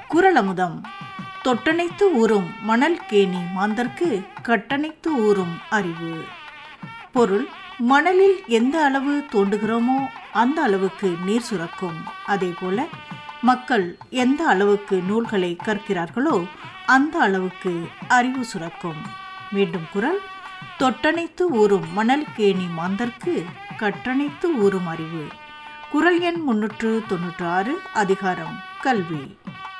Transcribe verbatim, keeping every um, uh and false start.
குறளமுதம். தொட்டனைத்து ஊறும் மணல் கேணி மாந்தர்க்கு கட்டணைத்து ஊறும் அறிவு. பொருள்: மணலில் எந்த அளவு தோண்டுகிறோமோ அந்த அளவுக்கு நீர் சுரக்கும். அதேபோல மக்கள் எந்த அளவுக்கு நூல்களை கற்கிறார்களோ அந்த அளவுக்கு அறிவு சுரக்கும். மீண்டும் குறள்: தொட்டனைத்து ஊறும் மணல் கேணி மாந்தர்க்கு கட்டணைத்து ஊறும் அறிவு. குறள் எண் முன்னூற்று தொன்னூற்று ஆறு. அதிகாரம் கல்வி.